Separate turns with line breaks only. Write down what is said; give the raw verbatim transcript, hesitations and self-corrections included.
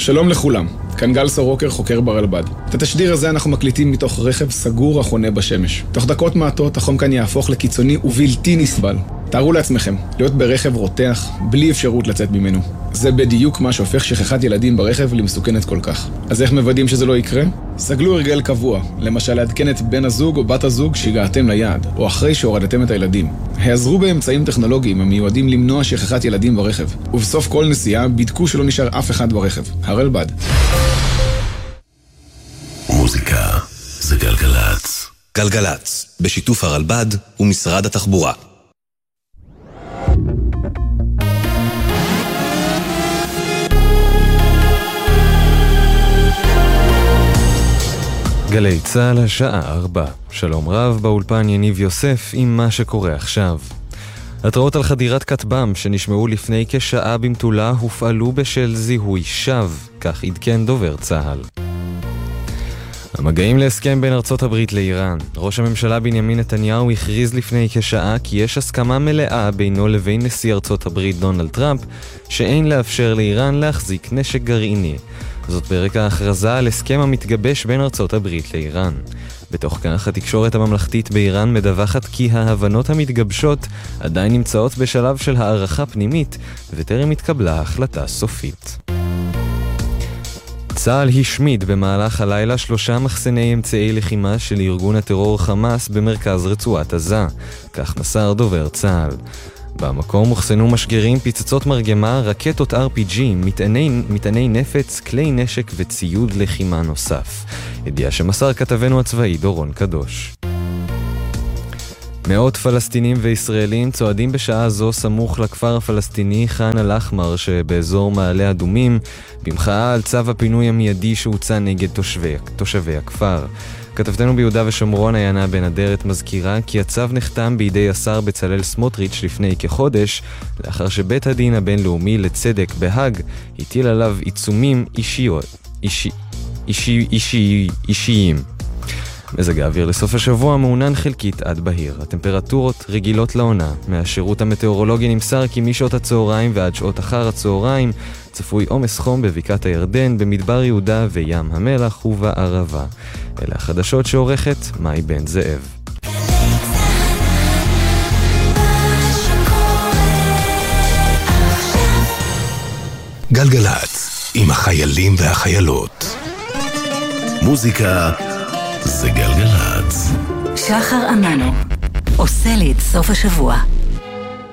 שלום לכולם, כאן גל סורוקר, חוקר ברלב"ד. את התשדיר הזה אנחנו מקליטים מתוך רכב סגור החונה בשמש. תוך דקות מעטות החום כאן יהפוך לקיצוני ובלתי נסבל. תארו לעצמכם, להיות ברכב רותח, בלי אפשרות לצאת ממנו. זה בדיוק מה שהופך שכחת ילדים ברכב למסוכנת כל כך. אז איך מוודאים שזה לא יקרה? סגלו הרגל קבוע, למשל לעדכן את בן הזוג או בת הזוג שהגעתם ליעד, או אחרי שהורדתם את הילדים. העזרו באמצעים טכנולוגיים המיועדים למנוע שכחת ילדים ברכב, ובסוף כל נסיעה בדקו שלא נשאר אף אחד ברכב. הרלב"ד.
מוזיקה זה גלגלץ.
גלגלץ, בשיתוף הרלב"ד ומשרד התחבורה.
גלי צהל השעה ארבע. שלום רב, באולפן יניב יוסף עם מה שקורה עכשיו. התראות על חדירת כטב"ם שנשמעו לפני כשעה במטולה הופעלו בשל זיהוי שווא, כך עדכן דובר צהל. המגעים להסכם בין ארצות הברית לאיראן. ראש הממשלה בנימין נתניהו הכריז לפני כשעה כי יש הסכמה מלאה בינו לבין נשיא ארצות הברית דונלד טראמפ שאין לאפשר לאיראן להחזיק נשק גרעיני. זאת ברקע ההכרזה על הסכם המתגבש בין ארצות הברית לאיראן. בתוך כך, התקשורת הממלכתית באיראן מדווחת כי ההבנות המתגבשות עדיין נמצאות בשלב של הערכה פנימית וטרם התקבלה החלטה סופית. צה"ל השמיד במהלך הלילה שלושה מחסני אמצעי לחימה של ארגון הטרור חמאס במרכז רצועת עזה, כך מסר דובר צה"ל. במקום הוחסנו משגרים, פיצצות מרגמה, רקטות אר פי ג'י, מטעני, מטעני נפץ, כלי נשק וציוד לחימה נוסף. ידיעה שמסר כתבנו הצבאי דורון קדוש. מאות פלסטינים וישראלים צועדים בשעה זו סמוך לכפר הפלסטיני חאן אל-אחמר שבאזור מעלה אדומים, במחאה על צו הפינוי המיידי שהוצא נגד תושבי, תושבי הכפר. כתבתנו ביהודה ושומרון עיינה בן אדרת מזכירה כי הצו נחתם בידי השר בצלאל סמוטריץ' לפני כחודש, לאחר שבית הדין הבינלאומי לצדק בהאג הטיל עליו עיצומים אישיות, אישי, אישי, אישי, אישיים. מזג האוויר לסוף השבוע מעונן חלקית עד בהיר. הטמפרטורות רגילות לעונה. מהשירות המטאורולוגי נמסר כי משעות הצהריים ועד שעות אחר הצהריים צפוי עומס חום בבקעת הירדן, במדבר יהודה וים המלח ובערבה. אלה החדשות שעורכת מאי בן זאב.
גלגלץ עם החיילים והחיילות. מוזיקה זה גלגלץ.
שחר אמנו עושה לי את סוף השבוע.